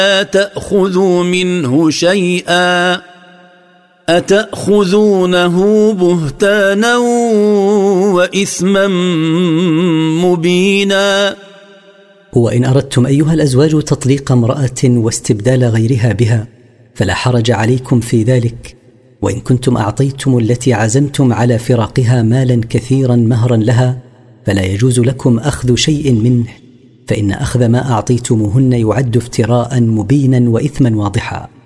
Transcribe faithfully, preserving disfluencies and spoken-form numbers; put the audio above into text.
لا تأخذوا منه شيئا أتأخذونه بهتانا وإثما مبينا. وإن أردتم أيها الأزواج تطليق امرأة واستبدال غيرها بها فلا حرج عليكم في ذلك، وإن كنتم أعطيتم التي عزمتم على فراقها مالا كثيرا مهرا لها فلا يجوز لكم أخذ شيء منه، فإن أخذ ما أعطيتموهن يعد افتراء مبينا وإثما واضحا.